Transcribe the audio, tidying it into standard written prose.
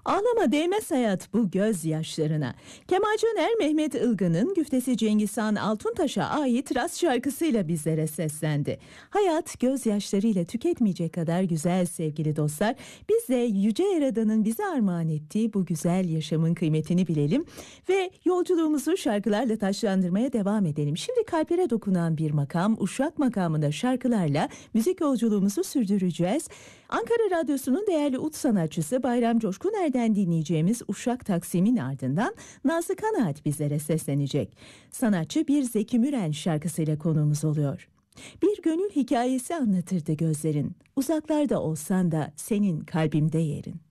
Ağlama değmez hayat bu gözyaşlarına. Kemal Caner, Mehmet Ilgın'ın güftesi Cengizhan Altuntaş'a ait Rast şarkısıyla bizlere seslendi. Hayat gözyaşlarıyla tüketmeyecek kadar güzel sevgili dostlar. Biz de Yüce Yaradan'ın bize armağan ettiği bu güzel yaşamın kıymetini bilelim ve yolculuğumuzu şarkılarla taşlandırmaya devam edelim. Şimdi kalplere dokunan bir makam, Uşak makamında şarkılarla müzik yolculuğumuzu sürdüreceğiz. Ankara Radyosu'nun değerli ut sanatçısı Bayram Coşkuner'den dinleyeceğimiz Uşak Taksim'in ardından Nazlı Kanaat bizlere seslenecek. Sanatçı bir Zeki Müren şarkısıyla konuğumuz oluyor. Bir gönül hikayesi anlatırdı gözlerin, uzaklarda olsan da senin kalbimde yerin.